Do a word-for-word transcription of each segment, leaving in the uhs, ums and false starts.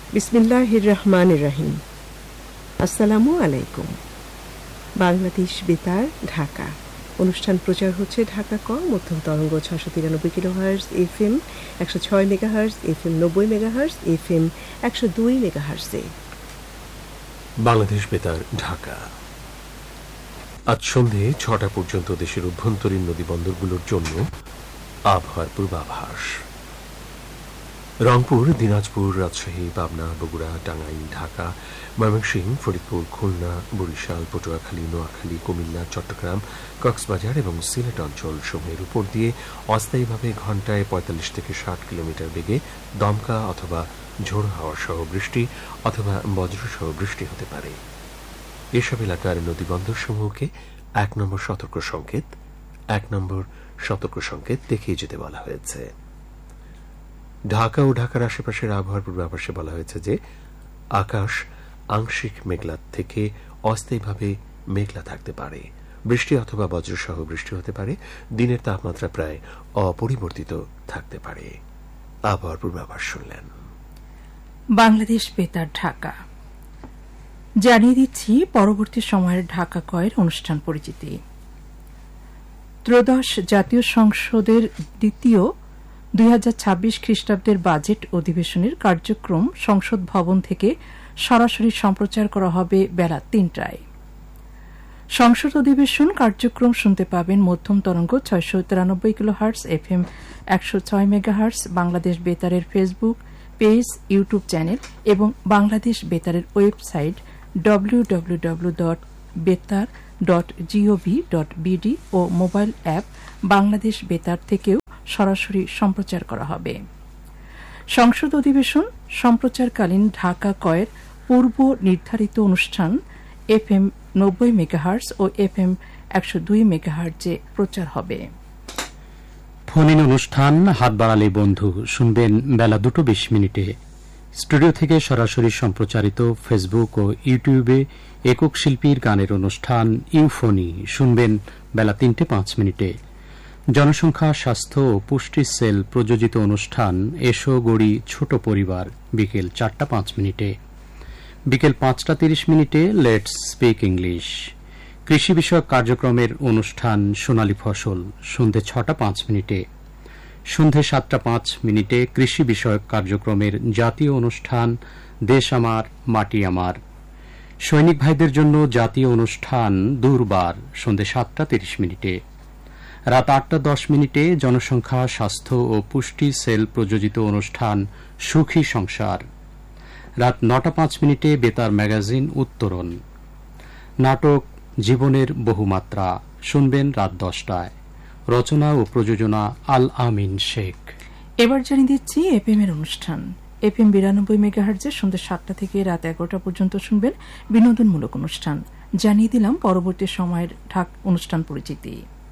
বিসমিল্লাহির রহমানির রহিম। আসসালামু আলাইকুম। বাংলাদেশ বেতার ঢাকা অনুষ্ঠান প্রচার হচ্ছে ঢাকা ক মধ্যম তরঙ্গ ছশো তিরানব্বই কিলোহার্জ, এফ এম একশো ছয় মেগাহার্জ, এফ এম নব্বই মেগাহার্জ, এফ এম একশো দুই মেগাহার্জে। বাংলাদেশ বেতার ঢাকা। আজ সন্ধে ছটা পর্যন্ত দেশের অভ্যন্তরীণ নদী বন্দরগুলোর জন্য আবহাওয়ার পূর্বাভাস। রংপুর, দিনাজপুর, রাজশাহী, পাবনা, বগুড়া, টাঙ্গাইল, ঢাকা, ময়মনসিংহ, ফরিদপুর, খুলনা, বরিশাল, পটুয়াখালী, নোয়াখালী, কুমিল্লা, চট্টগ্রাম, কক্সবাজার এবং সিলেট অঞ্চল সমূহের উপর দিয়ে অস্থায়ীভাবে ঘণ্টায় পঁয়তাল্লিশ থেকে ষাট কিলোমিটার বেগে দমকা অথবা ঝোড়ো হাওয়া সহ বৃষ্টি অথবা বজ্রসহ বৃষ্টি হতে পারে। এসব এলাকার নদীবন্দর সমূহকে এক নম্বর সতর্ক সংকেত এক নম্বর সতর্ক সংকেত দেখিয়ে যেতে বলা হয়েছে। ঢাকা ও ঢাকার আশেপাশের আবহাওয়ার পূর্বাভাসে বলা হয়েছে যে আকাশ আংশিক মেঘলা থেকে অস্থায়ীভাবে মেঘলা থাকতে পারে, বৃষ্টি অথবা বজ্রসহ বৃষ্টি হতে পারে, দিনের তাপমাত্রা প্রায় অপরিবর্তিত থাকতে পারে। আবহাওয়ার পূর্বাভাস শুনলেন। বাংলাদেশ বেতার ঢাকা। জানিয়ে দিচ্ছি পরবর্তী সময়ের ঢাকা কয়ের অনুষ্ঠান পরিচিতি। ত্রয়োদশ জাতীয় সংসদের দ্বিতীয় দুই হাজার ছাব্বিশ খ্রিস্টাব্দের বাজেট অধিবেশনের কার্যক্রম সংসদ ভবন থেকে সরাসরি সম্প্রচার করা হবে বেলা তিনটায়। সংসদ অধিবেশন কার্যক্রম শুনতে পাবেন মধ্যম তরঙ্গ ছয়শো তিরানব্বই কিলোহার্টজ, এফ এম একশো ছয় megahertz, Bangladesh বেতারের Facebook page, YouTube channel এবং Bangladesh বেতারের website W W W dot বেতার ডট জিওভি ডট বিডি ও মোবাইল অ্যাপ বাংলাদেশ বেতার থেকেও সরাসরি সম্প্রচার করা হবে। সংসদ অধিবেশন সম্প্রচারকালীন ঢাকা কয়ের পূর্ব নির্ধারিত অনুষ্ঠান এফ এম নব্বই মেগাহার্টজ ও এফ এম একশো দুই মেগাহার্টজে প্রচার হবে। ফোন ইন অনুষ্ঠান হাত বাড়ালে বন্ধু শুনবেন বেলা দুটো বিশ মিনিটে। স্টুডিও থেকে সরাসরি সম্প্রচারিত ফেসবুক ও ইউটিউবে একক শিল্পীর গানের অনুষ্ঠান ইউফোনি শুনবেন বেলা তিনটে পাঁচ মিনিটে। জনসংখ্যা, স্বাস্থ্য ও পুষ্টি সেল প্রযোজিত অনুষ্ঠান এসো গড়ি ছোট পরিবার বিকেল চারটা পাঁচ মিনিটে। বিকেল পাঁচটা তিরিশ মিনিটে লেটস স্পিক ইংলিশ। কৃষি বিষয়ক কার্যক্রমের অনুষ্ঠান সোনালী ফসল সন্ধে ছটা পাঁচ মিনিটে। সন্ধে সাতটা পাঁচ মিনিটে কৃষি বিষয়ক কার্যক্রমের জাতীয় অনুষ্ঠান দেশ আমার মাটি আমার। সৈনিক ভাইদের জন্য জাতীয় অনুষ্ঠান দুর্বার সন্ধে সাতটা তিরিশ মিনিটে। রাত আটটা দশ মিনিটে জনসংখ্যা, স্বাস্থ্য ও পুষ্টি সেল প্রযোজিত অনুষ্ঠান সুখী সংসার। রাত নটা পাঁচ মিনিটে বেতার ম্যাগাজিন উত্তরণ। নাটক জীবনের বহুমাত্রা শুনবেন রাত দশটায়। রচনা ও প্রযোজনা আল আমিন শেখ। এবার জানিয়ে দিচ্ছি এফ এম এর অনুষ্ঠান। এফ এম বিরানব্বই মেগাহার্টজে সন্ধ্যে সাতটা থেকে রাত এগারোটা পর্যন্ত শুনবেন বিনোদনমূলক অনুষ্ঠান। জানিয়ে দিলাম পরবর্তী সময়ের ঢাক অনুষ্ঠান পরিচিতি।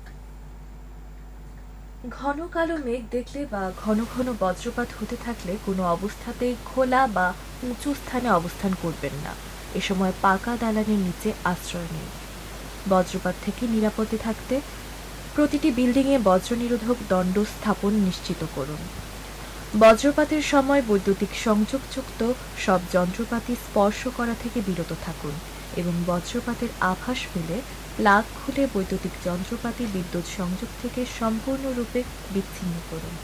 ঘন কালো মেঘ দেখলে বা ঘন ঘন বজ্রপাত হতে থাকলে কোনো অবস্থাতেই খোলা বা উঁচু স্থানে অবস্থান করবেন না। এ সময় পাকা দালানের নিচে আশ্রয় নিন। বজ্রপাত থেকে নিরাপদে থাকতে প্রতিটি বিল্ডিংয়ে বজ্র নিরোধক দণ্ড স্থাপন নিশ্চিত করুন। বজ্রপাতের সময় বৈদ্যুতিক সংযোগযুক্ত সব যন্ত্রপাতি স্পর্শ করা থেকে বিরত থাকুন এবং বজ্রপাতের আভাস পেলে প্লাগ খুলে বৈদ্যুতিক যন্ত্রপাতি বিদ্যুৎ সংযোগ থেকে সম্পূর্ণরূপে বিচ্ছিন্ন করুন।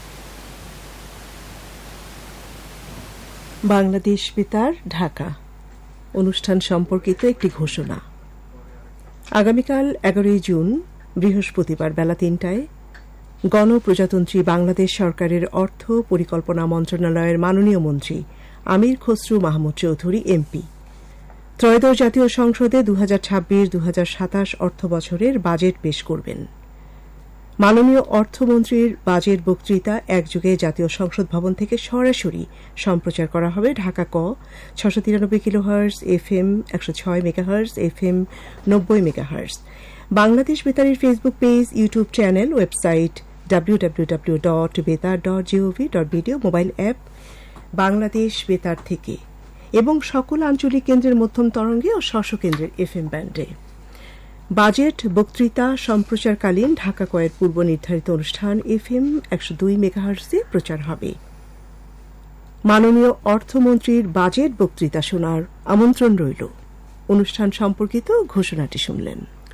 বাংলাদেশ বেতার ঢাকা অনুষ্ঠান সম্পর্কিত একটি ঘোষণা। আগামীকাল এগারোই জুন বৃহস্পতিবার বেলা তিনটায় গণপ্রজাতন্ত্রী বাংলাদেশ সরকারের অর্থ পরিকল্পনা মন্ত্রণালয়ের মাননীয় মন্ত্রী আমির খসরু মাহমুদ চৌধুরী এমপি ত্রয়োদশ জাতীয় সংসদে দু হাজার ছাব্বিশ দু হাজার সাতাশ অর্থ বছরের বাজেট পেশ করবেন। মাননীয় অর্থমন্ত্রীর বাজেট বক্তৃতা একযোগে জাতীয় সংসদ ভবন থেকে সরাসরি সম্প্রচার করা হবে ঢাকা ক ছশো তিরানব্বই কিলোহার্জ, এফ এম একশো ছয় মেগাহার্জ, এফ এম নব্বই megahertz, Bangladesh বেতারের Facebook page, YouTube channel, website W W W dot বেতার dot gov dot BD, mobile app Bangladesh বেতার থেকে এবং সকল আঞ্চলিক কেন্দ্রের মধ্যম তরঙ্গে ও স্ব কেন্দ্রের এফ এম ব্যান্ডে। বাজেট বক্তৃতা সম্প্রচারকালীন ঢাকা কয়ের পূর্ব নির্ধারিত অনুষ্ঠান এফ এম একশো দুই মেগাহার্জে প্রচার হবে। মাননীয় অর্থমন্ত্রীর বাজেট বক্তৃতা শোনার আমন্ত্রণ রইল। অনুষ্ঠান সম্পর্কিত ঘোষণাটি শুনলেন।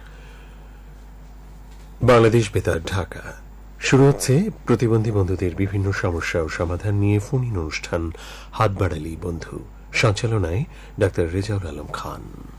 বাংলাদেশ বেতার, ঢাকা। শুরু হচ্ছে প্রতিবন্ধী বন্ধুদের বিভিন্ন সমস্যা ও সমাধান নিয়ে ফোন ইন অনুষ্ঠান হাত বাড়ালেই বন্ধু। সঞ্চালনায় ডাক্তার রেজাউল আলম খান।